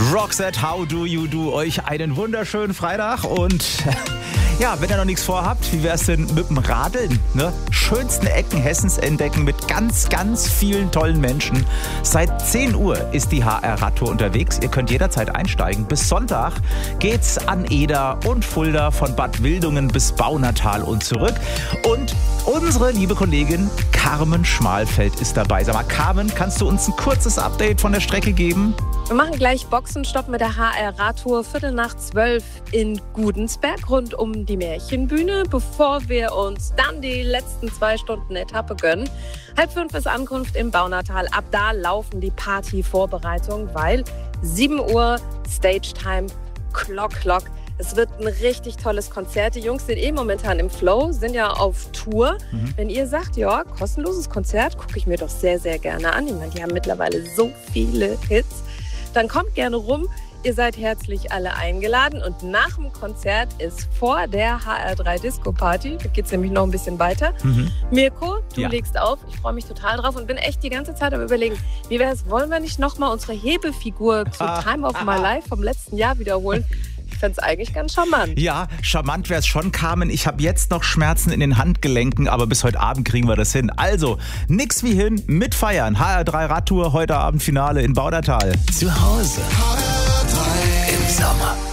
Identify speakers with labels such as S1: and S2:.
S1: Roxette, how do you do? Euch einen wunderschönen Freitag und ja, wenn ihr noch nichts vorhabt, wie wär's denn mit dem Radeln? Ne? Schönsten Ecken Hessens entdecken mit ganz, ganz vielen tollen Menschen. Seit 10 Uhr ist die HR-Radtour unterwegs. Ihr könnt jederzeit einsteigen. Bis Sonntag geht's an Eder und Fulda, von Bad Wildungen bis Baunatal und zurück. Und unsere liebe Kollegin Carmen Schmalfeld ist dabei. Sag mal, Carmen, kannst du uns ein kurzes Update von der Strecke geben?
S2: Wir machen gleich Boxenstopp mit der HR-Radtour 11:45 in Gudensberg rund um die Märchenbühne, bevor wir uns dann die letzten 2 Stunden Etappe gönnen. 4:30 ist Ankunft im Baunatal. Ab da laufen die Partyvorbereitungen, weil 7 Uhr Stage-Time, Clock. Es wird ein richtig tolles Konzert. Die Jungs sind momentan im Flow, sind ja auf Tour. Wenn ihr sagt, ja, kostenloses Konzert, gucke ich mir doch sehr, sehr gerne an. Ich meine, die haben mittlerweile so viele Hits. Dann kommt gerne rum. Ihr seid herzlich alle eingeladen. Und nach dem Konzert ist vor der HR3 Disco Party, da geht es nämlich noch ein bisschen weiter. Mirko, du legst auf. Ich freue mich total drauf und bin echt die ganze Zeit am Überlegen, wie wäre es, wollen wir nicht nochmal unsere Hebefigur zu Time of My Life vom letzten Jahr wiederholen? Ich fände es eigentlich ganz charmant.
S1: Ja, charmant wäre es schon, Carmen. Ich habe jetzt noch Schmerzen in den Handgelenken, aber bis heute Abend kriegen wir das hin. Also, nix wie hin, mitfeiern. HR3 Radtour, heute Abend Finale in Baunatal.
S3: Zu Hause im Sommer.